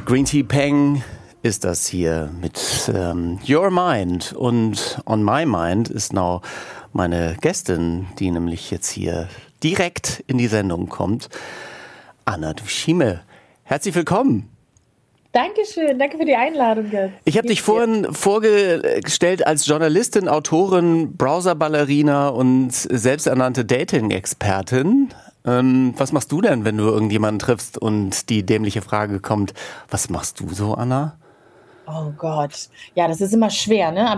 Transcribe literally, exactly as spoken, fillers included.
Green Tea Peng ist das hier mit ähm, Your Mind. Und On My Mind ist now meine Gästin, die nämlich jetzt hier direkt in die Sendung kommt, Anna Dushime. Herzlich willkommen. Dankeschön, danke für die Einladung jetzt. Ich habe dich vorhin vorgestellt als Journalistin, Autorin, Browser-Ballerina und selbsternannte Dating-Expertin. Ähm, was machst du denn, wenn du irgendjemanden triffst und die dämliche Frage kommt, was machst du so, Anna? Oh Gott, ja, das ist immer schwer, ne?